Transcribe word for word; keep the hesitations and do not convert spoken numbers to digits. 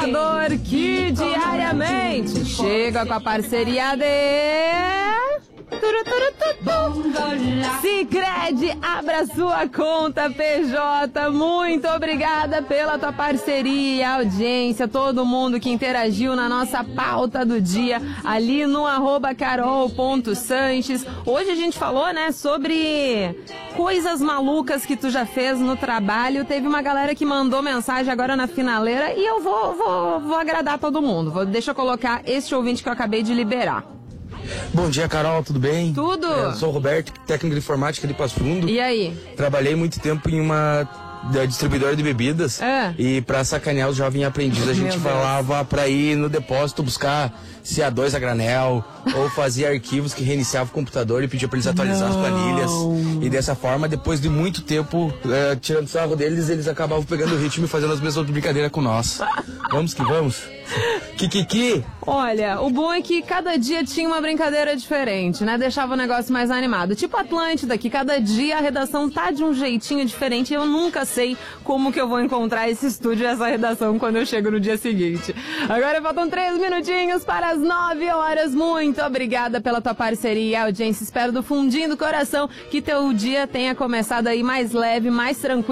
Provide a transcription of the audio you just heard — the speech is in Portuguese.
comunicador que diariamente chega com a parceria de... Sicredi, abra sua conta P J. Muito obrigada pela tua parceria, audiência, todo mundo que interagiu na nossa pauta do dia ali no arroba carol ponto sanches. Hoje a gente falou, né, sobre coisas malucas que tu já fez no trabalho. Teve uma galera que mandou mensagem agora na finaleira e eu vou, vou, vou agradar todo mundo. Vou, deixa eu colocar este ouvinte que eu acabei de liberar. Bom dia, Carol, tudo bem? Tudo. É, eu sou o Roberto, técnico de informática de Passo Fundo. E aí? Trabalhei muito tempo em uma distribuidora de bebidas. É. E pra sacanear os jovens aprendizes, a gente falava pra ir no depósito buscar C A dois a granel, ou fazia arquivos que reiniciava o computador e pedia pra eles atualizar as planilhas. E dessa forma, depois de muito tempo, é, tirando sarro deles, eles acabavam pegando o ritmo e fazendo as mesmas brincadeiras com nós. Vamos que vamos. Kikiki! Olha, o bom é que cada dia tinha uma brincadeira diferente, né? Deixava o negócio mais animado. Tipo Atlântida, que cada dia a redação tá de um jeitinho diferente e eu nunca sei como que eu vou encontrar esse estúdio e essa redação quando eu chego no dia seguinte. Agora faltam três minutinhos para as nove horas. Muito obrigada pela tua parceria e audiência. Espero do fundinho do coração que teu dia tenha começado aí mais leve, mais tranquilo.